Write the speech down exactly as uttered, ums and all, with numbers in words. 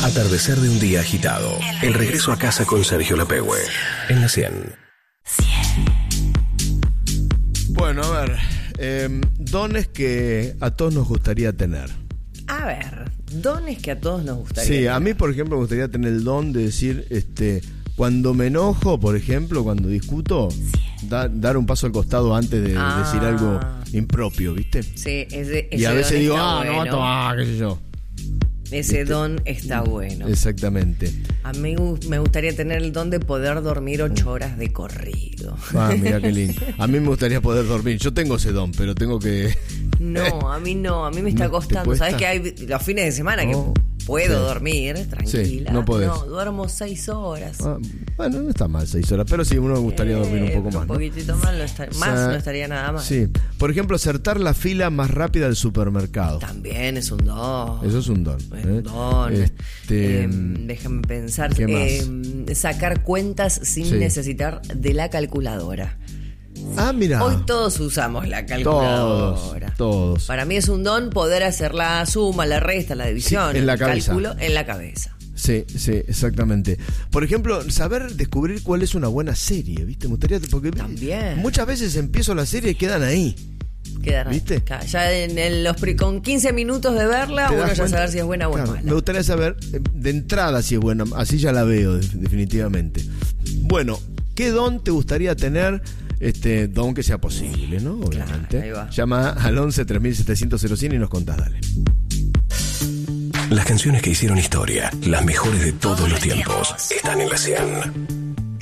Atardecer de un día agitado. El regreso a casa con Sergio Lapehue. En la cien. Bueno, a ver. Eh, dones que a todos nos gustaría tener. A ver, dones que a todos nos gustaría Sí, tener. a mí, por ejemplo, me gustaría tener el don de decir, este, cuando me enojo, por ejemplo, cuando discuto, da, dar un paso al costado antes de Ah. decir algo impropio, ¿viste? Sí, ese, ese Y a veces don digo, está ah, no va a bueno. tomar, qué sé yo. Ese ¿Viste? don está bueno. Exactamente. A mí gu- me gustaría tener el don de poder dormir ocho horas de corrido. Ah, mira qué lindo. A mí me gustaría poder dormir. Yo tengo ese don, pero tengo que... No, a mí no, a mí me está ¿No te costando. cuesta? ¿Sabes que hay los fines de semana Oh, que puedo sí. dormir tranquila? Sí, no podés. No, duermo seis horas. Ah, bueno, no está mal seis horas, pero sí, uno me gustaría dormir un poco Eh, más, ¿no? Un poquitito más, no está- más O sea, no estaría nada mal. Sí. Por ejemplo, acertar la fila más rápida del supermercado. También es un don. Eso es un don. Es ¿eh? un don. Este, Eh, déjame pensar. ¿qué más? Eh, sacar cuentas sin Sí. necesitar de la calculadora. ah, mira. Hoy todos usamos la Todos, calculadora. todos. Para mí es un don poder hacer la suma, la resta, la división, Sí, en la el cabeza. cálculo en la cabeza. Sí, sí, exactamente. Por ejemplo, saber descubrir cuál es una buena serie, ¿viste? Me gustaría, porque También. muchas veces empiezo la serie y quedan ahí. Quedan ahí. ¿Viste? Claro, ya en el- los pri- con quince minutos de verla, ¿Te uno das ya cuenta? saber si es buena o es Claro, mala. me gustaría saber eh, de entrada si es buena, así ya la veo de- definitivamente. Bueno, ¿qué don te gustaría tener? Este don que sea posible, ¿no? Obviamente. ahí va. Llama al once tres mil setecientos cero cien y nos contás, dale. Las canciones que hicieron historia, las mejores de todos los tiempos, están en la cien.